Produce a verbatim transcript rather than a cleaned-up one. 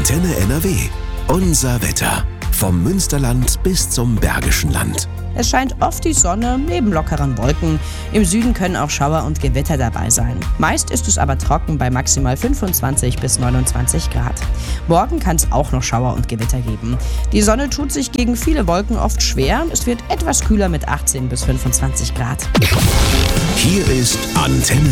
Antenne N R W. Unser Wetter. Vom Münsterland bis zum Bergischen Land. Es scheint oft die Sonne neben lockeren Wolken. Im Süden können auch Schauer und Gewitter dabei sein. Meist ist es aber trocken bei maximal fünfundzwanzig bis neunundzwanzig Grad. Morgen kann es auch noch Schauer und Gewitter geben. Die Sonne tut sich gegen viele Wolken oft schwer. Es wird etwas kühler mit achtzehn bis fünfundzwanzig Grad. Hier ist Antenne